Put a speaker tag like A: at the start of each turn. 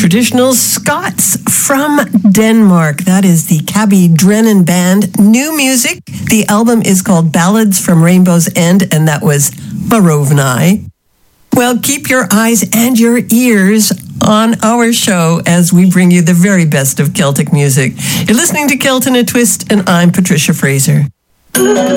A: traditional Scots from Denmark. That is the Cabby Drennan Band. New music. The album is called Ballads from Rainbow's End, and that was Marovnai. Well, keep your eyes and your ears on our show as we bring you the very best of Celtic music. You're listening to Celt in a Twist, and I'm Patricia Fraser.